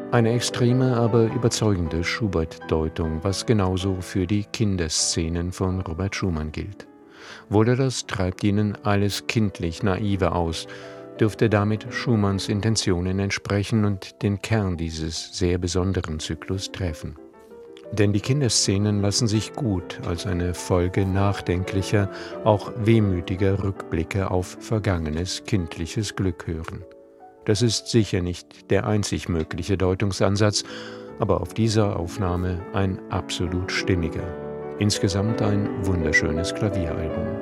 Eine extreme, aber überzeugende Schubert-Deutung, was genauso für die Kinderszenen von Robert Schumann gilt. Wohlers treibt ihnen alles kindlich Naive aus, dürfte damit Schumanns Intentionen entsprechen und den Kern dieses sehr besonderen Zyklus treffen. Denn die Kinderszenen lassen sich gut als eine Folge nachdenklicher, auch wehmütiger Rückblicke auf vergangenes kindliches Glück hören. Das ist sicher nicht der einzig mögliche Deutungsansatz, aber auf dieser Aufnahme ein absolut stimmiger. Insgesamt ein wunderschönes Klavieralbum.